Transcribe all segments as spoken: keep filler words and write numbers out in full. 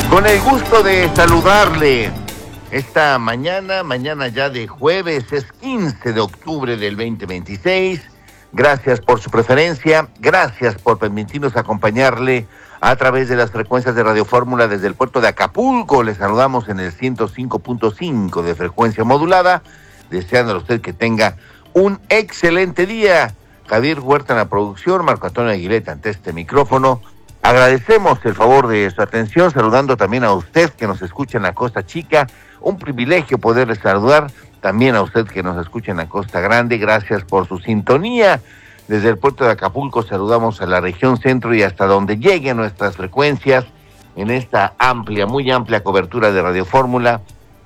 Con el gusto de saludarle esta mañana, mañana ya de jueves, es quince de octubre del veinte veintiséis. Gracias por su preferencia, gracias por permitirnos acompañarle a través de las frecuencias de Radio Fórmula desde el puerto de Acapulco. Le saludamos en el ciento cinco punto cinco de frecuencia modulada, deseando a usted que tenga un excelente día. Javier Huerta en la producción, Marco Antonio Aguileta ante este micrófono. Agradecemos el favor de su atención, saludando también a usted que nos escucha en la Costa Chica. Un privilegio poderle saludar también a usted que nos escucha en la Costa Grande. Gracias por su sintonía. Desde el puerto de Acapulco saludamos a la región centro y hasta donde lleguen nuestras frecuencias en esta amplia, muy amplia cobertura de Radio Fórmula.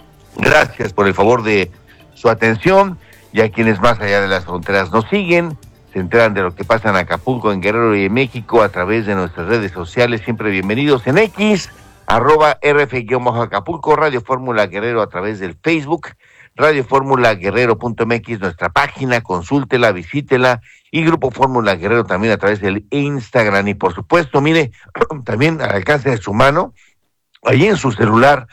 Gracias por el favor de su atención y a quienes más allá de las fronteras nos siguen. Se enteran de lo que pasa en Acapulco, en Guerrero y en México a través de nuestras redes sociales. Siempre bienvenidos en X, arroba R F-Acapulco, Radio Fórmula Guerrero a través del Facebook, Radio Fórmula Guerrero punto M X, nuestra página, consúltela, visítela, y Grupo Fórmula Guerrero también a través del Instagram. Y por supuesto, mire, también al alcance de su mano, ahí en su celular,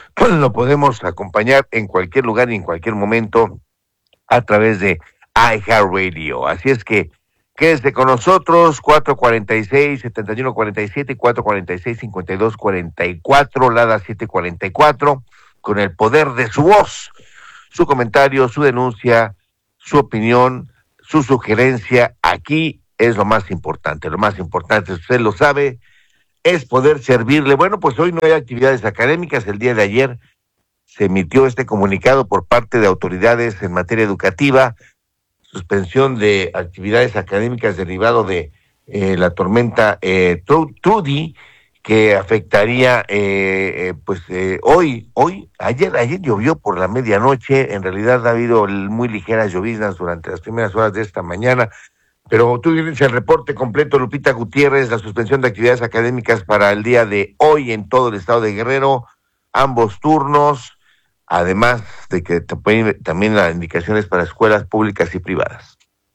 lo podemos acompañar en cualquier lugar y en cualquier momento a través de iHeartRadio. Así es que quédese con nosotros, cuatro cuarenta y seis, setenta y uno cuarenta y siete y cuatro cuarenta y seis, cincuenta y dos cuarenta y cuatro, Lada siete cuarenta y cuatro, con el poder de su voz, su comentario, su denuncia, su opinión, su sugerencia. Aquí es lo más importante, lo más importante, usted lo sabe, es poder servirle. Bueno, pues hoy no hay actividades académicas. El día de ayer se emitió este comunicado por parte de autoridades en materia educativa, suspensión de actividades académicas derivado de eh, la tormenta eh, Trudy, que afectaría eh, eh, pues eh, hoy, hoy, ayer, ayer llovió por la medianoche. En realidad ha habido muy ligeras lloviznas durante las primeras horas de esta mañana, pero tú tienes el reporte completo, Lupita Gutiérrez. La suspensión de actividades académicas para el día de hoy en todo el estado de Guerrero, ambos turnos, además de que también las indicaciones para escuelas públicas y privadas.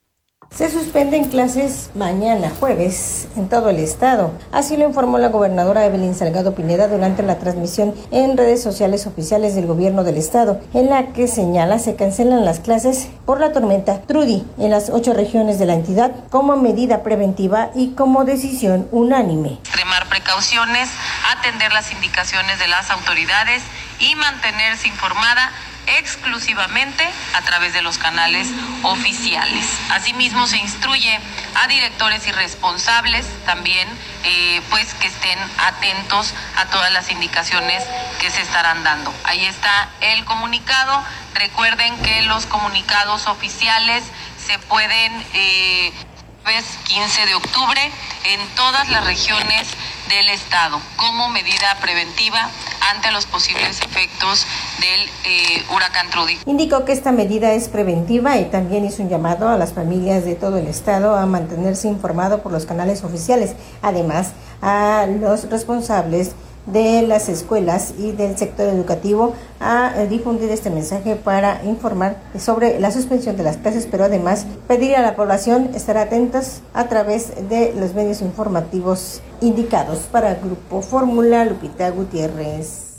Se suspenden clases mañana jueves en todo el estado. Así lo informó la gobernadora Evelyn Salgado Pineda durante la transmisión en redes sociales oficiales del gobierno del estado, en la que señala se cancelan las clases por la tormenta Trudy en las ocho regiones de la entidad como medida preventiva y como decisión unánime. Extremar precauciones, atender las indicaciones de las autoridades y mantenerse informada exclusivamente a través de los canales oficiales. Asimismo, se instruye a directores y responsables también eh, pues que estén atentos a todas las indicaciones que se estarán dando. Ahí está el comunicado. Recuerden que los comunicados oficiales se pueden eh, pues quince de octubre en todas las regiones del estado como medida preventiva ante los posibles efectos del eh, huracán Trudy. Indicó que esta medida es preventiva y también hizo un llamado a las familias de todo el estado a mantenerse informado por los canales oficiales, además a los responsables de las escuelas y del sector educativo a difundir este mensaje para informar sobre la suspensión de las clases, pero además pedir a la población estar atentos a través de los medios informativos indicados. Para Grupo Fórmula, Lupita Gutiérrez.